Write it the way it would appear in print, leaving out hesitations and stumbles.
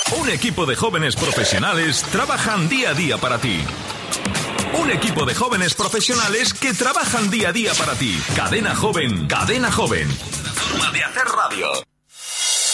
Un equipo de jóvenes profesionales trabajan día a día para ti. Un equipo de jóvenes profesionales que trabajan día a día para ti. Cadena Joven, Cadena Joven. Una forma de hacer radio.